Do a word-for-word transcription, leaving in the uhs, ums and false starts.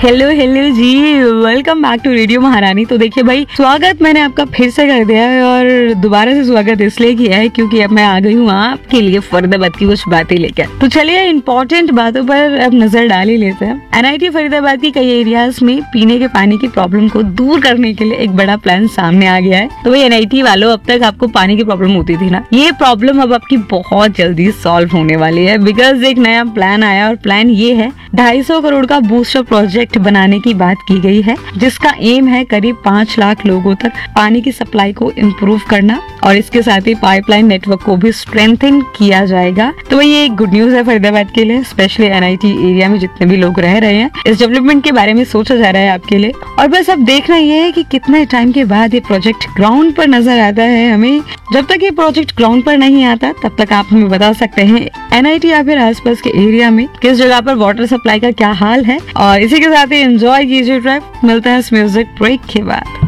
Hello hello ji, welcome back to radio महारानी। तो देखिए भाई, स्वागत मैंने आपका फिर से कर दिया है और दोबारा से स्वागत इसलिए किया है क्योंकि अब मैं आ गई हूँ आपके लिए फरीदाबाद की कुछ बातें लेकर। तो चलिए इम्पोर्टेंट बातों पर अब नजर डाल ही लेते हैं। एनआईटी फरीदाबाद की कई एरियाज में पीने के पानी की प्रॉब्लम को दूर करने के लिए एक बड़ा प्लान सामने आ गया है। तो भाई एनआईटी वालों, अब तक आपको पानी की प्रॉब्लम होती थी ना, ये प्रॉब्लम अब आपकी बहुत जल्दी सॉल्व होने वाली है बिकॉज एक नया प्लान आया और प्लान ये है, ढाई सौ करोड़ का बूस्टर प्रोजेक्ट बनाने की बात की गई है जिसका एम है करीब पाँच लाख लोगों तक पानी की सप्लाई को इम्प्रूव करना और इसके साथ ही पाइपलाइन नेटवर्क को भी स्ट्रेंथन किया जाएगा। तो ये एक गुड न्यूज है फरीदाबाद के लिए, स्पेशली एनआईटी एरिया में जितने भी लोग रह रहे हैं। इस डेवलपमेंट के बारे में सोचा जा रहा है आपके लिए और बस अब देखना ये है कि कितने टाइम के बाद ये प्रोजेक्ट ग्राउंड पर नजर आता है हमें। जब तक ये प्रोजेक्ट ग्राउंड पर नहीं आता तब तक आप हमें बता सकते हैं एनआईटी या फिर आसपास के एरिया में किस जगह पर वाटर सप्लाई का क्या हाल है। और इसी के साथ ही एंजॉय कीजिए ट्रिप। मिलते हैं इस म्यूजिक ब्रेक के बाद।